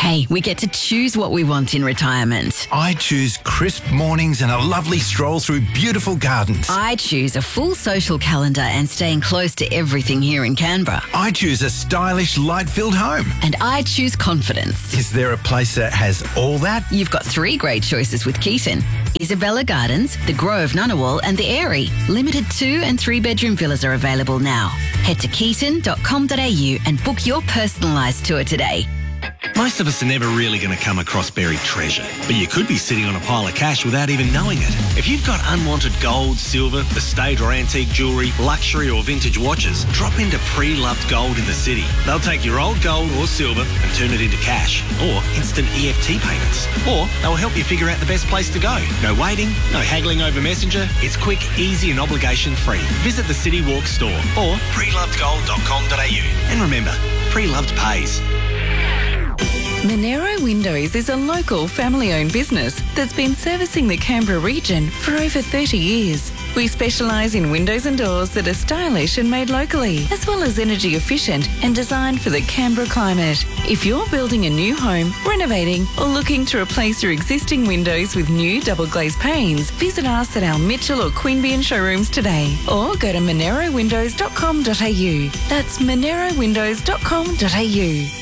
Hey, we get to choose what we want in retirement. I choose crisp mornings and a lovely stroll through beautiful gardens. I choose a full social calendar and staying close to everything here in Canberra. I choose a stylish, light-filled home. And I choose confidence. Is there a place that has all that? You've got 3 great choices with Keaton. Isabella Gardens, the Grove Ngunnawal and the Airy. Limited 2 and 3 bedroom villas are available now. Head to keaton.com.au and book your personalised tour today. Most of us are never really going to come across buried treasure, but you could be sitting on a pile of cash without even knowing it. If you've got unwanted gold, silver, estate or antique jewellery, luxury or vintage watches, drop into Pre-Loved Gold in the city. They'll take your old gold or silver and turn it into cash or instant EFT payments. Or they'll help you figure out the best place to go. No waiting, no haggling over Messenger. It's quick, easy and obligation-free. Visit the City Walk store or prelovedgold.com.au. And remember, Pre-Loved pays. Monero Windows is a local family-owned business that's been servicing the Canberra region for over 30 years. We specialise in windows and doors that are stylish and made locally, as well as energy efficient and designed for the Canberra climate. If you're building a new home, renovating or looking to replace your existing windows with new double glazed panes, visit us at our Mitchell or Queanbeyan showrooms today or go to monerowindows.com.au. That's monerowindows.com.au.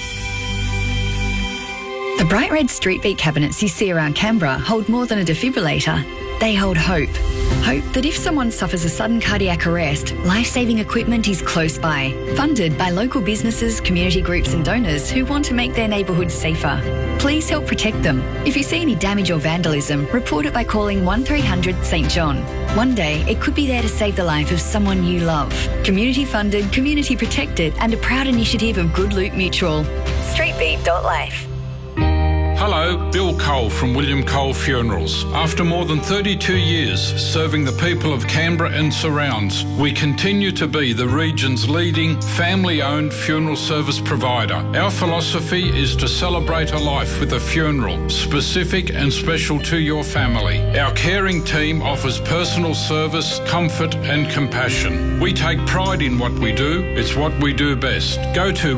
The bright red street beat cabinets you see around Canberra hold more than a defibrillator. They hold hope. Hope that if someone suffers a sudden cardiac arrest, life-saving equipment is close by. Funded by local businesses, community groups and donors who want to make their neighbourhoods safer. Please help protect them. If you see any damage or vandalism, report it by calling 1300 St John. One day, it could be there to save the life of someone you love. Community funded, community protected and a proud initiative of Good Loot Mutual. Streetbeat.life. Hello, Bill Cole from William Cole Funerals. After more than 32 years serving the people of Canberra and surrounds, we continue to be the region's leading family-owned funeral service provider. Our philosophy is to celebrate a life with a funeral, specific and special to your family. Our caring team offers personal service, comfort and compassion. We take pride in what we do. It's what we do best. Go to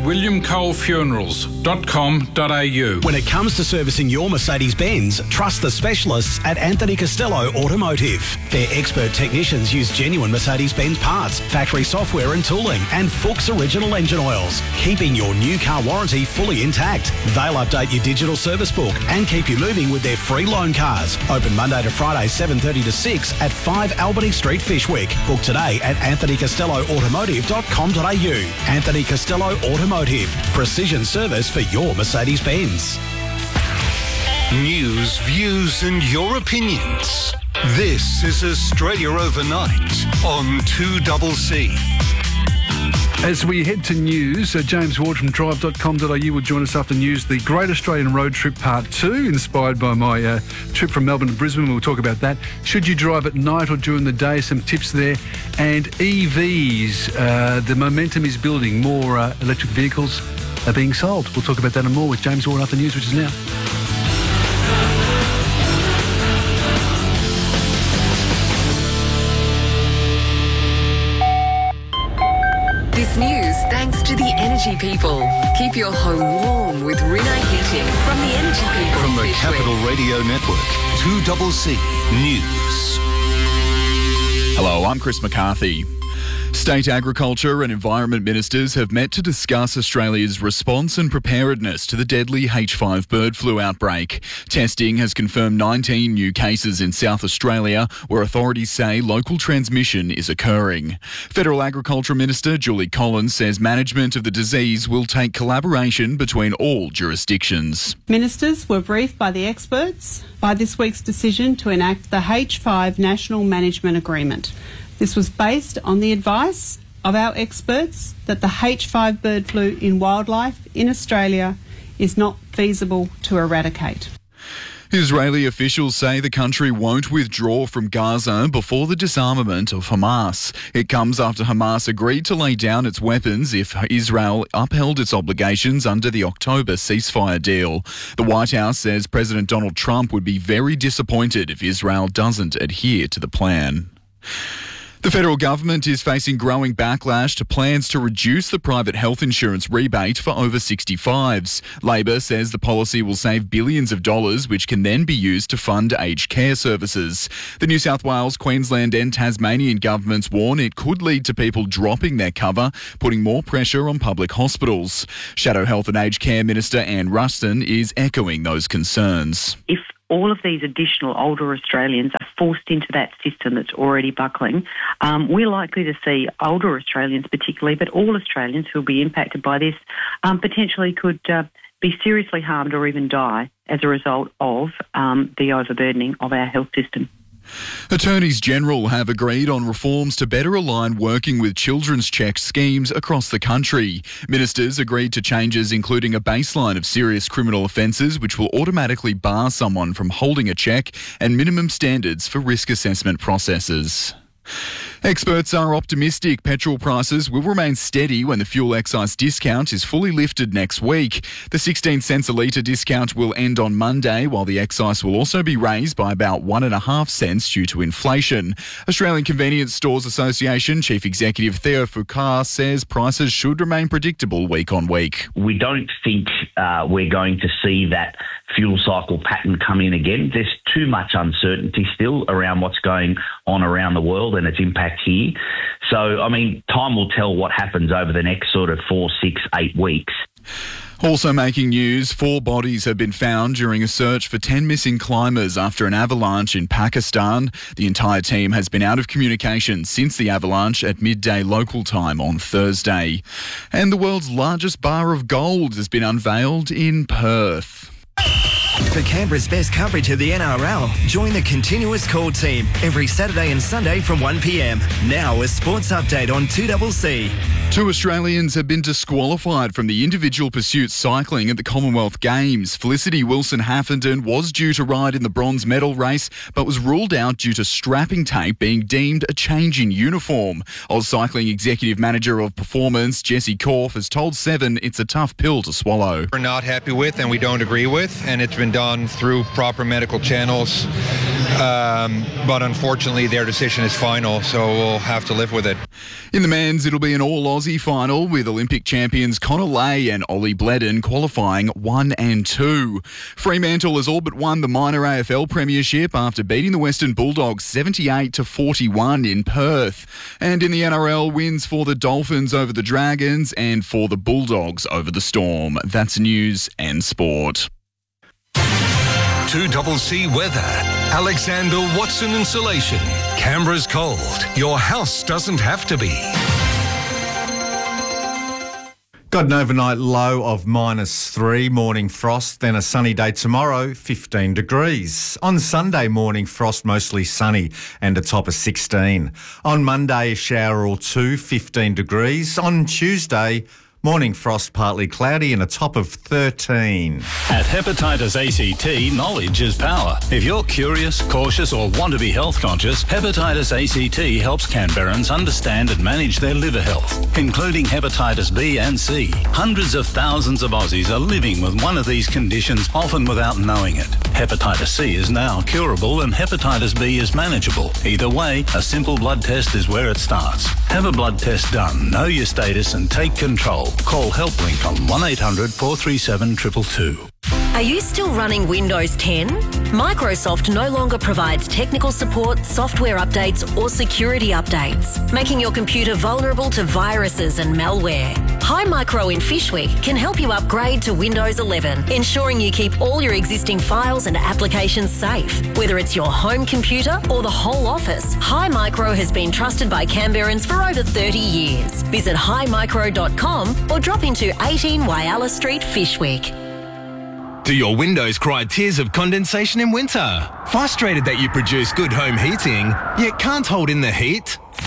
williamcolefunerals.com.au. When it comes to servicing your Mercedes-Benz, trust the specialists at Anthony Costello Automotive. Their expert technicians use genuine Mercedes-Benz parts, factory software and tooling, and Fuchs original engine oils, keeping your new car warranty fully intact. They'll update your digital service book and keep you moving with their free loan cars. Open Monday to Friday, 7:30 to 6 at 5 Albany Street, Fyshwick. Book today at anthonycostelloautomotive.com.au. Anthony Costello Automotive. Precision service for your Mercedes-Benz. News, views and your opinions. This is Australia Overnight on 2CC. As we head to news, James Ward from drive.com.au will join us after news. The Great Australian Road Trip Part 2, inspired by my trip from Melbourne to Brisbane. We'll talk about that. Should you drive at night or during the day? Some tips there. And EVs, the momentum is building. More electric vehicles are being sold. We'll talk about that and more with James Ward after news, which is now. This news thanks to the Energy People. Keep your home warm with Rinnai Heating from the Energy People. From the Capital Radio Network, 2CC News. Hello, I'm Chris McCarthy. State Agriculture and Environment Ministers have met to discuss Australia's response and preparedness to the deadly H5 bird flu outbreak. Testing has confirmed 19 new cases in South Australia, where authorities say local transmission is occurring. Federal Agriculture Minister Julie Collins says management of the disease will take collaboration between all jurisdictions. Ministers were briefed by the experts by this week's decision to enact the H5 National Management Agreement. This was based on the advice of our experts that the H5 bird flu in wildlife in Australia is not feasible to eradicate. Israeli officials say the country won't withdraw from Gaza before the disarmament of Hamas. It comes after Hamas agreed to lay down its weapons if Israel upheld its obligations under the October ceasefire deal. The White House says President Donald Trump would be very disappointed if Israel doesn't adhere to the plan. The federal government is facing growing backlash to plans to reduce the private health insurance rebate for over 65s. Labor says the policy will save billions of dollars, which can then be used to fund aged care services. The New South Wales, Queensland and Tasmanian governments warn it could lead to people dropping their cover, putting more pressure on public hospitals. Shadow Health and Aged Care Minister Anne Ruston is echoing those concerns. If all of these additional older Australians are forced into that system that's already buckling, we're likely to see older Australians particularly, but all Australians who will be impacted by this potentially could be seriously harmed or even die as a result of the overburdening of our health system. Attorneys General have agreed on reforms to better align working with children's check schemes across the country. Ministers agreed to changes including a baseline of serious criminal offences which will automatically bar someone from holding a cheque and minimum standards for risk assessment processes. Experts are optimistic petrol prices will remain steady when the fuel excise discount is fully lifted next week. The 16 cents a litre discount will end on Monday, while the excise will also be raised by about 1.5 cents due to inflation. Australian Convenience Stores Association Chief Executive Theo Foucault says prices should remain predictable week on week. We don't think we're going to see that fuel cycle pattern come in again. There's too much uncertainty still around what's going on around the world and its impact here. So, I mean, time will tell what happens over the next sort of 4, 6, 8 weeks. Also making news, 4 bodies have been found during a search for 10 missing climbers after an avalanche in Pakistan. The entire team has been out of communication since the avalanche at midday local time on Thursday. And the world's largest bar of gold has been unveiled in Perth. For Canberra's best coverage of the NRL, join the Continuous Call team every Saturday and Sunday from 1 p.m. Now a sports update on 2CC. 2 Australians have been disqualified from the individual pursuit cycling at the Commonwealth Games. Felicity Wilson-Haffenden was due to ride in the bronze medal race, but was ruled out due to strapping tape being deemed a change in uniform. Oz Cycling Executive Manager of Performance, Jesse Korf, has told Seven it's a tough pill to swallow. We're not happy with and we don't agree with, and it's been done through proper medical channels. But unfortunately, their decision is final, so we'll have to live with it. In the men's, it'll be an all-Aussie final with Olympic champions Connor Lay and Ollie Bledden qualifying 1 and 2. Fremantle has all but won the minor AFL premiership after beating the Western Bulldogs 78-41 in Perth. And in the NRL, wins for the Dolphins over the Dragons and for the Bulldogs over the Storm. That's news and sport. 2CC weather. Alexander Watson Insulation. Canberra's cold. Your house doesn't have to be. Got an overnight low of -3, morning frost, then a sunny day tomorrow, 15 degrees. On Sunday, morning frost, mostly sunny and a top of 16. On Monday, a shower or 2, 15 degrees. On Tuesday, morning frost, partly cloudy and a top of 13. At Hepatitis ACT, knowledge is power. If you're curious, cautious or want to be health conscious, Hepatitis ACT helps Canberrans understand and manage their liver health, including hepatitis B and C. Hundreds of thousands of Aussies are living with one of these conditions, often without knowing it. Hepatitis C is now curable and hepatitis B is manageable. Either way, a simple blood test is where it starts. Have a blood test done, know your status and take control. Call HelpLink on 1800 437 222. Are you still running Windows 10? Microsoft no longer provides technical support, software updates or security updates, making your computer vulnerable to viruses and malware. Hi Micro in Fishwick can help you upgrade to Windows 11, ensuring you keep all your existing files and applications safe. Whether it's your home computer or the whole office, Hi Micro has been trusted by Canberrans for over 30 years. Visit himicro.com or drop into 18 Whyalla Street, Fishwick. Do your windows cry tears of condensation in winter? Frustrated that you produce good home heating, yet can't hold in the heat?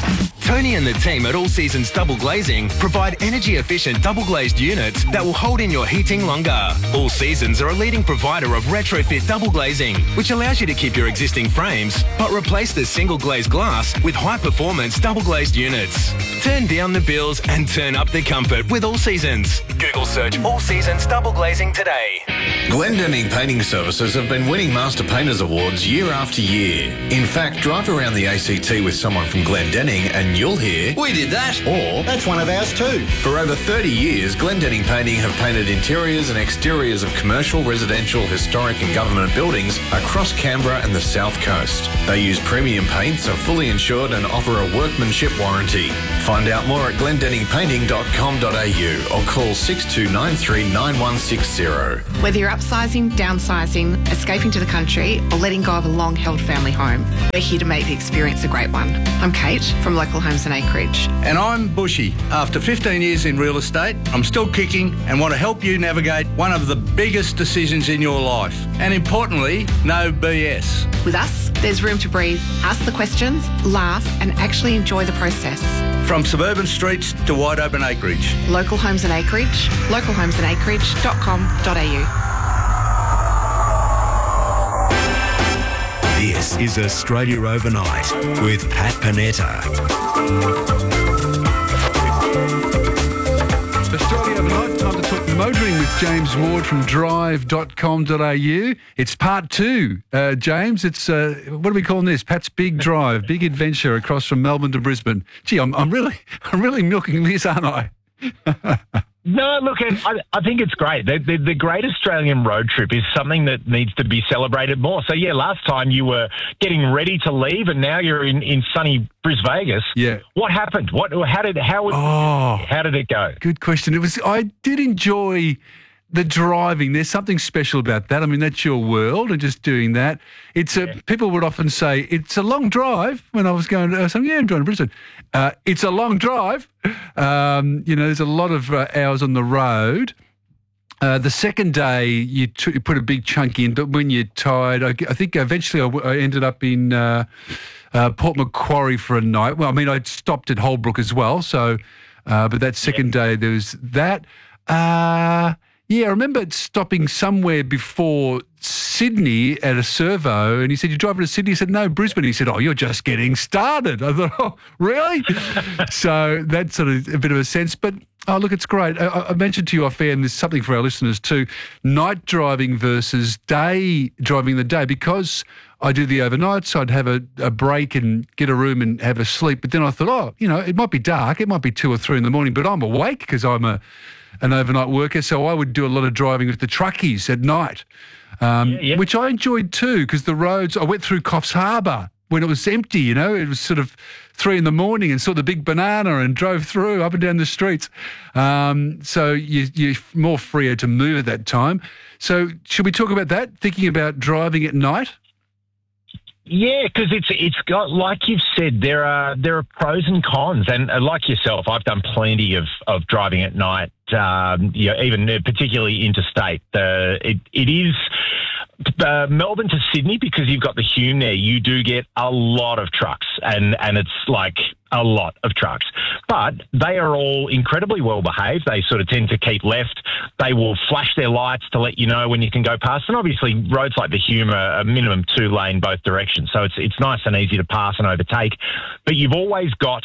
Tony and the team at All Seasons Double Glazing provide energy-efficient double-glazed units that will hold in your heating longer. All Seasons are a leading provider of retrofit double glazing, which allows you to keep your existing frames, but replace the single-glazed glass with high-performance double-glazed units. Turn down the bills and turn up the comfort with All Seasons. Google search All Seasons Double Glazing today. Glendenning Painting Services have been winning Master Painters Awards year after year. In fact, drive around the ACT with someone from Glendenning and you'll hear, "We did that," or "That's one of ours too." For over 30 years, Glendenning Painting have painted interiors and exteriors of commercial, residential, historic and government buildings across Canberra and the South Coast. They use premium paints, are fully insured and offer a workmanship warranty. Find out more at glendenningpainting.com.au or call 6293 9160. Whether you're upsizing, downsizing, escaping to the country or letting go of a long-held family home, we're here to make the experience a great one. I'm Kate from Local Homes and Acreage. And I'm Bushy. After 15 years in real estate, I'm still kicking and want to help you navigate one of the biggest decisions in your life. And importantly, no BS. With us, there's room to breathe, ask the questions, laugh and actually enjoy the process. From suburban streets to wide open acreage. Local Homes and Acreage, localhomesandacreage.com.au. This is Australia Overnight with Pat Panetta. Australia Overnight, time to talk motoring with James Ward from drive.com.au. It's part two, James. It's, what are we calling this? Pat's Big Drive, Big Adventure across from Melbourne to Brisbane. Gee, I'm really milking this, aren't I? No, look, I think it's great. The Great Australian Road Trip is something that needs to be celebrated more. So, yeah, last time you were getting ready to leave and now you're in sunny Brisbane, Vegas. Yeah. What happened? How did it go? Good question. I did enjoy the driving. There's something special about that. I mean, that's your world, and just doing that. People would often say it's a long drive. When I was going to, I'm driving to Brisbane. It's a long drive. There's a lot of hours on the road. The second day, you put a big chunk in, but when you're tired, I think eventually I ended up in Port Macquarie for a night. Well, I mean, I stopped at Holbrook as well. So, but that second day there was that. Yeah, I remember stopping somewhere before Sydney at a servo, and he said, "You driving to Sydney?" I said, "No, Brisbane." He said, "Oh, you're just getting started." I thought, "Oh, really?" So that's sort of a bit of a sense. But, oh, look, it's great. I mentioned to you off air, and there's something for our listeners too, night driving versus day driving the day. Because I do the overnights, I'd have a break and get a room and have a sleep. But then I thought, it might be dark. It might be 2 or 3 in the morning, but I'm awake because I'm an overnight worker, so I would do a lot of driving with the truckies at night, which I enjoyed too, because the roads, I went through Coffs Harbour when it was empty, it was sort of 3 in the morning, and saw the big banana and drove through up and down the streets. So you're more freer to move at that time. So should we talk about that, thinking about driving at night? Yeah, because it's got, like you've said, there are pros and cons, and like yourself, I've done plenty of driving at night. Even particularly interstate. It is Melbourne to Sydney, because you've got the Hume there. You do get a lot of trucks, and it's like a lot of trucks, but they are all incredibly well behaved. They sort of tend to keep left. They will flash their lights to let you know when you can go past. And obviously, roads like the Hume are a minimum 2 lane both directions, so it's nice and easy to pass and overtake. But you've always got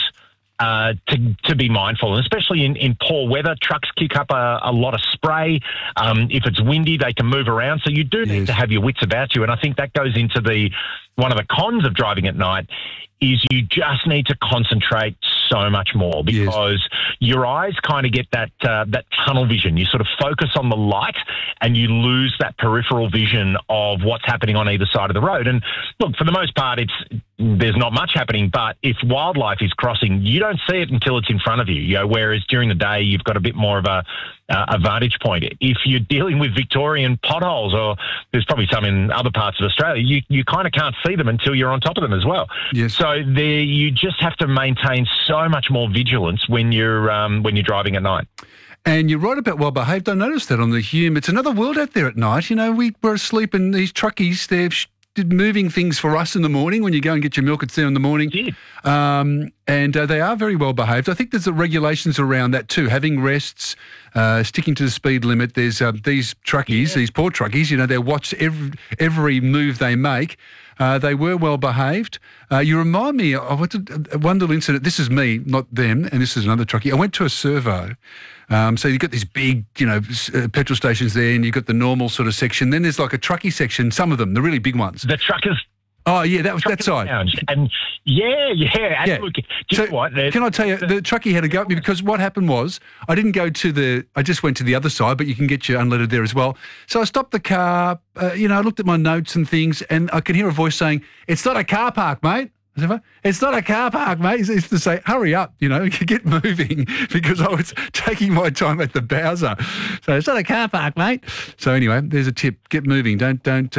to be mindful, and especially in poor weather, trucks kick up a lot of spray. If it's windy, they can move around. So you do need to have your wits about you. And I think that goes into one of the cons of driving at night, is you just need to concentrate so much more, because your eyes kind of get that tunnel vision. You sort of focus on the light and you lose that peripheral vision of what's happening on either side of the road. And look, for the most part, there's not much happening, but if wildlife is crossing, you don't see it until it's in front of you. Whereas during the day, you've got a bit more of a vantage point. If you're dealing with Victorian potholes, or there's probably some in other parts of Australia, you kind of can't see them until you're on top of them as well. Yes. So you just have to maintain so much more vigilance when you're driving at night. And you're right about well behaved. I noticed that on the Hume. It's another world out there at night. We were asleep, and these truckies, they're did moving things for us in the morning when you go and get your milk at 7 in the morning. And they are very well behaved. I think there's the regulations around that too, having rests, sticking to the speed limit. There's these truckies, these poor truckies, they watch every move they make. They were well behaved. You remind me of one little incident. This is me, not them, and this is another truckie. I went to a servo. So you've got these big, petrol stations there, and you've got the normal sort of section. Then there's like a truckie section, some of them, the really big ones. The truckers. Oh, yeah, that was that side. And yeah. Look, so can I tell you, the truckie had to go at me because what happened was I just went to the other side, but you can get your unleaded there as well. So I stopped the car, I looked at my notes and things, and I could hear a voice saying, "It's not a car park, mate." It's not a car park, mate. It's to say, hurry up, get moving, because I was taking my time at the Bowser. So it's not a car park, mate. So anyway, there's a tip: get moving. Don't take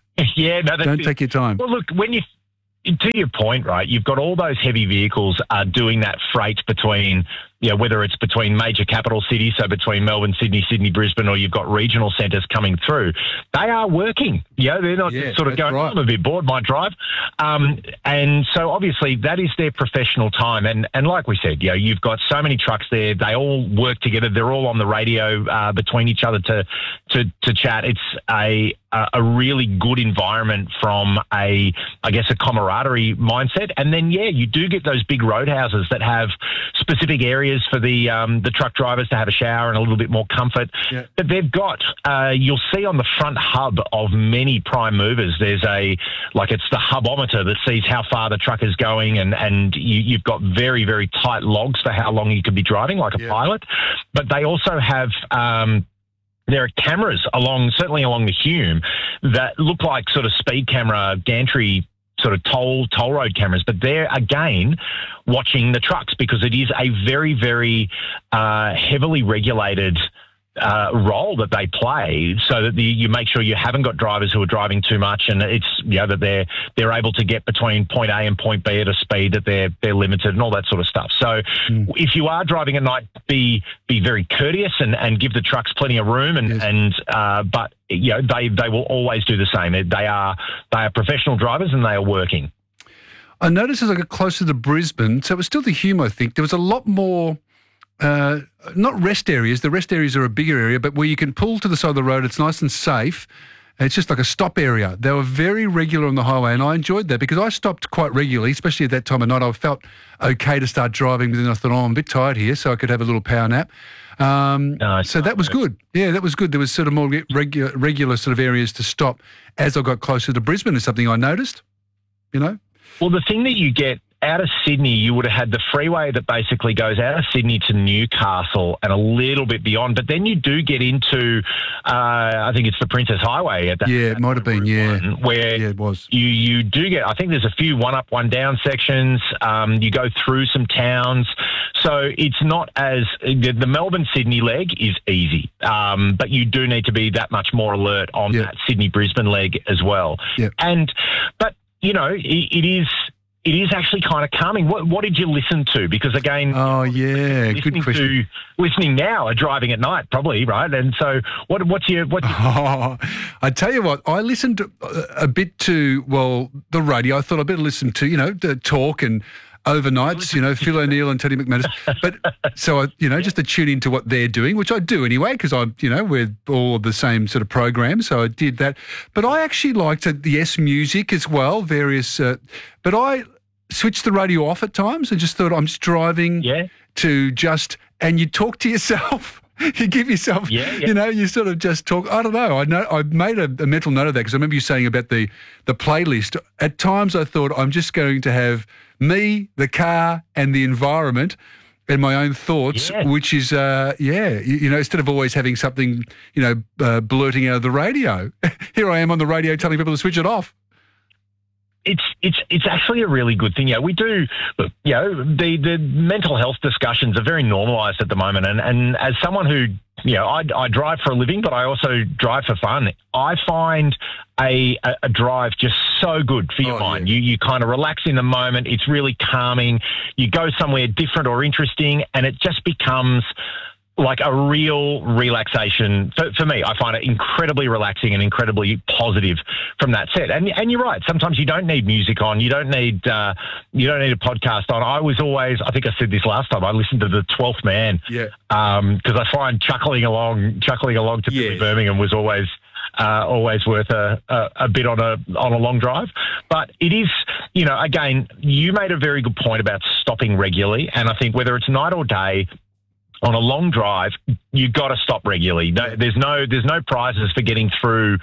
your time. Well, look, to your point, right, you've got all those heavy vehicles doing that freight between, whether it's between major capital cities, so between Melbourne, Sydney, Brisbane, or you've got regional centres coming through. They are working. They're not sort of going, right. I'm a bit bored, might drive. And so obviously that is their professional time. And like we said, you've got so many trucks there. They all work together. They're all on the radio between each other to chat. It's a really good environment from a camaraderie mindset. And then, you do get those big roadhouses that have specific areas for the truck drivers to have a shower and a little bit more comfort. Yeah. But they've got, you'll see on the front hub of many prime movers, there's it's the hubometer that sees how far the truck is going, and you've got very, very tight logs for how long you could be driving, like a pilot. But they also have... there are cameras certainly along the Hume that look like sort of speed camera, gantry sort of toll road cameras, but they're again watching the trucks because it is a very, very heavily regulated role that they play, so that you make sure you haven't got drivers who are driving too much, and it's that they're able to get between point A and point B at a speed that they're limited and all that sort of stuff. So if you are driving at night, be very courteous and give the trucks plenty of room, but they will always do the same. They are professional drivers and they are working. I noticed as I got closer to Brisbane, so it was still the Hume, I think, there was a lot more. Not rest areas. The rest areas are a bigger area, but where you can pull to the side of the road, it's nice and safe. It's just like a stop area. They were very regular on the highway, and I enjoyed that because I stopped quite regularly, especially at that time of night. I felt okay to start driving, but then I thought, I'm a bit tired here, so I could have a little power nap. So that was good. Yeah, that was good. There was sort of more regular sort of areas to stop as I got closer to Brisbane is something I noticed, Well, the thing that you get out of Sydney, you would have had the freeway that basically goes out of Sydney to Newcastle and a little bit beyond. But then you do get into, I think it's the Princess Highway at that. Yeah, it might have been, where it was. You do get, I think there's a few one up, one down sections. You go through some towns. So it's not as, the Melbourne-Sydney leg is easy. But you do need to be that much more alert on that Sydney-Brisbane leg as well. Yeah. But, it is actually kind of calming. What did you listen to? Because again, good question. Listening now or driving at night, probably, right? And so, what's your? I tell you what, I listened a bit to the radio. I thought I'd better listen to the talk and overnights, Phil O'Neill and Teddy McManus. But so I, just to tune into what they're doing, which I do anyway, because we're all the same sort of program. So I did that. But I actually liked the Yes Music as well, various. But I switched the radio off at times and just thought I'm just driving to and you talk to yourself. You give yourself, you sort of just talk. I don't know. I made a mental note of that because I remember you saying about the playlist. At times I thought I'm just going to have me, the car and the environment and my own thoughts, which is, instead of always having something, blurting out of the radio. Here I am on the radio telling people to switch it off. It's actually a really good thing. We do, the mental health discussions are very normalised at the moment. And as someone who, I drive for a living, but I also drive for fun. I find a drive just so good for your mind. You kind of relax in the moment. It's really calming. You go somewhere different or interesting, and it just becomes like a real relaxation. For me, I find it incredibly relaxing and incredibly positive from that set. And you're right. Sometimes you don't need music on. You don't need a podcast on. I think I said this last time, I listened to the 12th Man. Yeah. Because I find chuckling along to Billy Birmingham was always worth a bit on a long drive. But it is, again, you made a very good point about stopping regularly. And I think whether it's night or day, on a long drive, you've got to stop regularly. There's no prizes for getting through,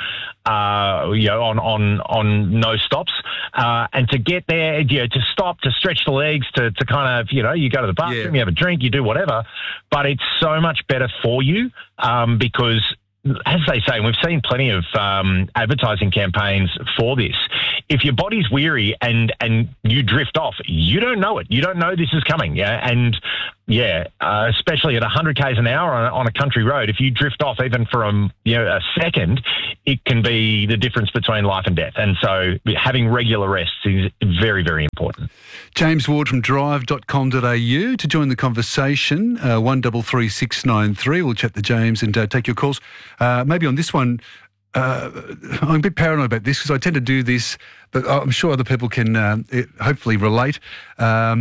on no stops. And to get there, to stop, to stretch the legs, to kind of, you go to the bathroom, you have a drink, you do whatever. But it's so much better for you because, as they say, and we've seen plenty of advertising campaigns for this. If your body's weary and you drift off, you don't know it. You don't know this is coming. Yeah, and especially at 100 k's an hour on a country road, if you drift off even for a second, it can be the difference between life and death. And so having regular rests is very, very important. James Ward from drive.com.au to join the conversation, 133693. We'll chat to James and take your calls. Maybe on this one, I'm a bit paranoid about this because I tend to do this, but I'm sure other people can hopefully relate. I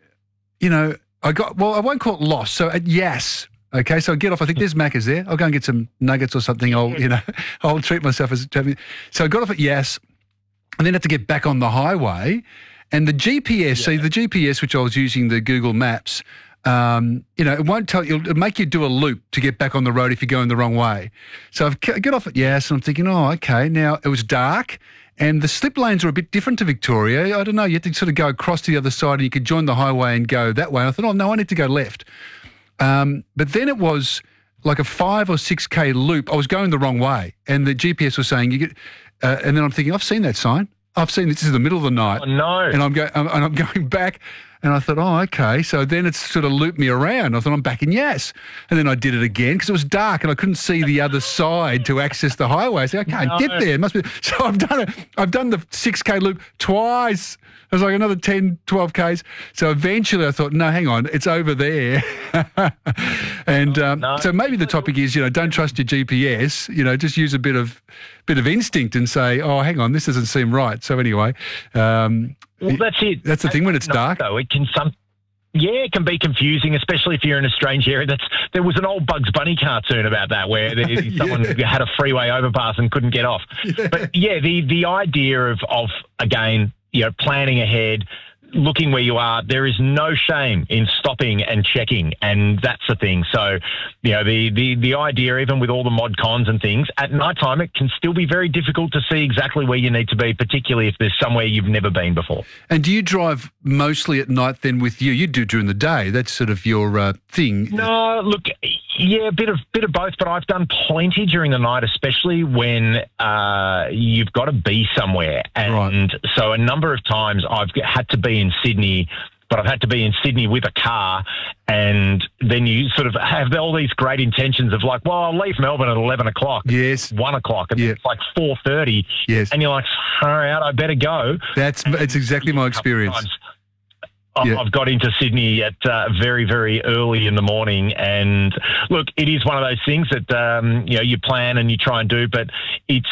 won't call it lost. So at Yass, okay, so I get off. I think there's Macca's there. I'll go and get some nuggets or something. I'll treat myself as. So I got off at Yass, and then had to get back on the highway, and the GPS. See, the GPS, which I was using, the Google Maps. It won't tell you. It'll make you do a loop to get back on the road if you're going the wrong way. So I get off at Yass, and I'm thinking, oh, okay. Now it was dark. And the slip lanes are a bit different to Victoria. I don't know. You had to sort of go across to the other side and you could join the highway and go that way. And I thought, oh, no, I need to go left. But then it was like a 5 or 6K loop. I was going the wrong way. And the GPS was saying, and then I'm thinking, I've seen that sign. I've seen this is the middle of the night. Oh, no. And I'm going back. And I thought, oh, okay. So then it sort of looped me around. I thought, I'm back in Yass. And then I did it again because it was dark and I couldn't see the other side to access the highway. So I can't get there. It must be. So I've done it. I've done the 6K loop twice. It was like another 10, 12 Ks. So eventually I thought, no, hang on, it's over there. And so maybe the topic is, don't trust your GPS. Just use a bit of instinct and say, oh, hang on, this doesn't seem right. So anyway, well, that's it. That's the thing when it's dark. Though it can it can be confusing, especially if you're in a strange area. There was an old Bugs Bunny cartoon about that where someone had a freeway overpass and couldn't get off. Yeah. But the idea of again, planning ahead, looking where you are, there is no shame in stopping and checking, and that's the thing. So, the idea, even with all the mod cons and things, at night time it can still be very difficult to see exactly where you need to be, particularly if there's somewhere you've never been before. And do you drive mostly at night then with you? You do during the day. That's sort of your thing. No, look, a bit of both, but I've done plenty during the night, especially when you've got to be somewhere. And so a number of times I've had to be in Sydney, but I've had to be in Sydney with a car, and then you sort of have all these great intentions of like, well, I'll leave Melbourne at 11 o'clock. Yes. 1 o'clock. And it's like 4:30. Yes. And you're like, all right, I better go. It's exactly my experience. I've got into Sydney at very, very early in the morning, and look, it is one of those things that you plan and you try and do, but it's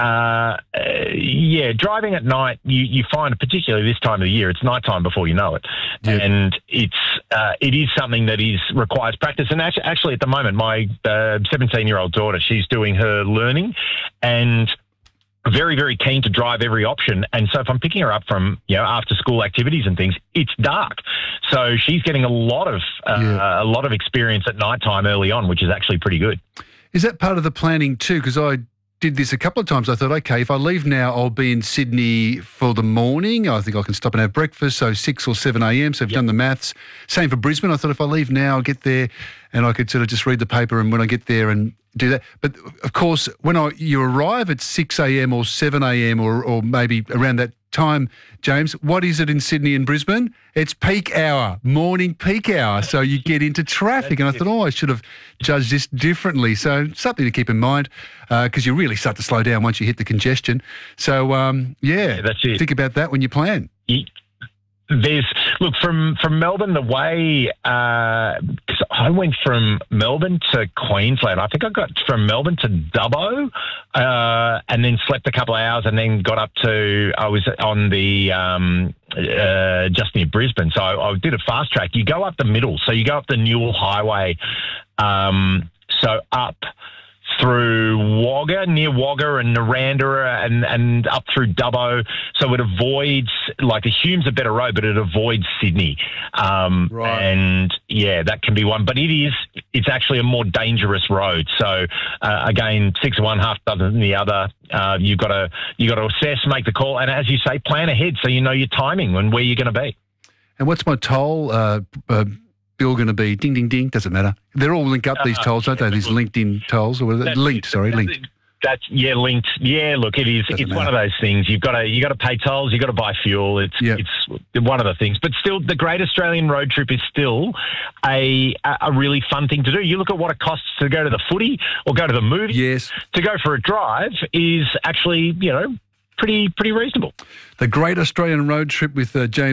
driving at night. You find, particularly this time of the year, it's nighttime before you know it, and it is something that requires practice. And actually, at the moment, my 17-year-old daughter, she's doing her learning, and very, very keen to drive every option. And so if I'm picking her up from, after school activities and things, it's dark. So she's getting a lot of experience at nighttime early on, which is actually pretty good. Is that part of the planning too? Because I did this a couple of times. I thought, okay, if I leave now, I'll be in Sydney for the morning. I think I can stop and have breakfast, so 6 or 7 a.m. So I've done the maths. Same for Brisbane. I thought if I leave now, I'll get there and I could sort of just read the paper, and when I get there and do that. But of course, when you arrive at 6 a.m. or 7 a.m. or maybe around that time, James, what is it in Sydney and Brisbane? It's peak hour, morning peak hour. So you get into traffic. And I thought, I should have judged this differently. So something to keep in mind, because you really start to slow down once you hit the congestion. So, that's it. Think about that when you plan. Look, from Melbourne, the way, 'cause I went from Melbourne to Queensland. I think I got from Melbourne to Dubbo, and then slept a couple of hours, and then got up to, I was on the just near Brisbane. So I did a fast track. You go up the middle. So you go up the Newell Highway, so up through Wagga, near Wagga and Narrandera, and up through Dubbo. So it avoids, like, the Hume's a better road, but it avoids Sydney. Right. And yeah, that can be one, but it's actually a more dangerous road. So again, 6 of one, half dozen the other. You've got to assess, make the call, and as you say, plan ahead so you know your timing and where you're going to be. And what's my toll bill going to be? Ding, ding, ding. Doesn't matter. They're all linked up, these tolls, don't they? These LinkedIn tolls, or linked. That's linked. Yeah, look, it is. It's one of those things. You got to pay tolls. You got to buy fuel. It's one of the things. But still, the Great Australian Road Trip is still a really fun thing to do. You look at what it costs to go to the footy or go to the movies. Yes. To go for a drive is actually, pretty reasonable. The Great Australian Road Trip with James